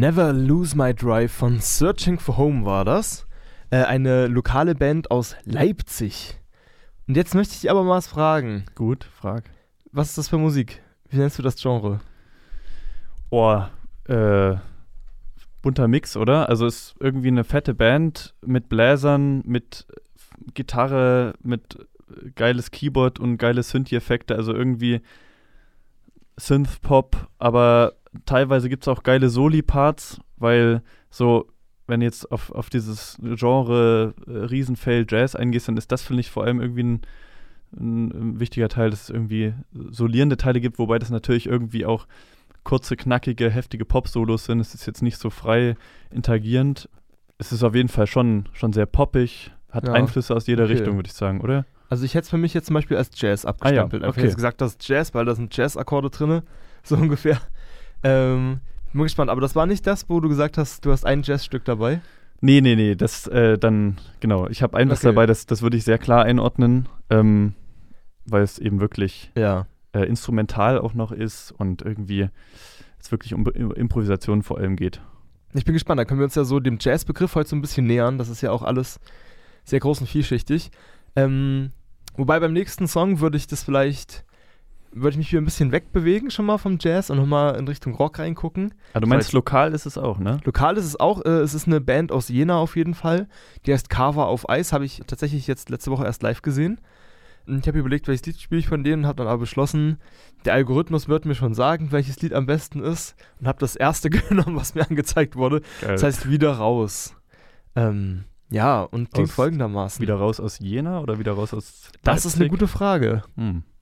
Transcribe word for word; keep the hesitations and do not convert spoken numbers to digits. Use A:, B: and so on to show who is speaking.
A: Never Lose My Drive von Searching for Home war das. Äh, eine lokale Band aus Leipzig. Und jetzt möchte ich dich aber mal was fragen.
B: Gut, frag.
A: Was ist das für Musik? Wie nennst du das Genre?
B: Oh, äh, bunter Mix, oder? Also es ist irgendwie eine fette Band mit Bläsern, mit Gitarre, mit geiles Keyboard und geile Synthi-Effekte. Also irgendwie Synth-Pop, aber teilweise gibt es auch geile Soli-Parts, weil so, wenn du jetzt auf, auf dieses Genre äh, Riesenfail Jazz eingehst, dann ist das, finde ich, vor allem irgendwie ein, ein, ein wichtiger Teil, dass es irgendwie solierende Teile gibt, wobei das natürlich irgendwie auch kurze, knackige, heftige Pop-Solos sind. Es ist jetzt nicht so frei interagierend. Es ist auf jeden Fall schon, schon sehr poppig, hat
A: Ja,
B: Einflüsse aus jeder
A: okay.
B: Richtung, würde ich sagen, oder?
A: Also ich hätte es für mich jetzt zum Beispiel als Jazz abgestempelt.
B: Ah ja,
A: Einfach
B: okay.
A: jetzt gesagt, das ist Jazz, weil da sind Jazz-Akkorde drin, so ungefähr. Ähm, bin mal gespannt, aber das war nicht das, wo du gesagt hast, du hast ein Jazzstück dabei?
B: Nee, nee, nee, das äh, dann, genau, ich habe ein was
A: Okay.
B: dabei, das, das würde ich sehr klar einordnen, ähm, weil es eben wirklich
A: Ja.
B: äh, instrumental auch noch ist und irgendwie es wirklich um um Improvisation vor allem geht.
A: Ich bin gespannt, da können wir uns ja so dem Jazz-Begriff heute so ein bisschen nähern. Das ist ja auch alles sehr groß und vielschichtig. Ähm, wobei beim nächsten Song würde ich das vielleicht, würde ich mich wieder ein bisschen wegbewegen schon mal vom Jazz und nochmal in Richtung Rock reingucken.
B: Ah, du meinst, lokal ist es auch, ne?
A: Lokal ist es auch, äh, es ist eine Band aus Jena auf jeden Fall. Die heißt Carver auf Eis, habe ich tatsächlich jetzt letzte Woche erst live gesehen. Und ich habe überlegt, welches Lied spiele ich von denen, habe dann aber beschlossen, der Algorithmus wird mir schon sagen, welches Lied am besten ist. Und habe das erste genommen, was mir angezeigt wurde.
B: Geil.
A: Das heißt Wieder raus. Ähm, ja, und klingt
B: Aus-
A: folgendermaßen.
B: Wieder raus aus Jena oder wieder raus aus
A: Das ist eine
B: Leipzig?
A: gute Frage.
B: Hm.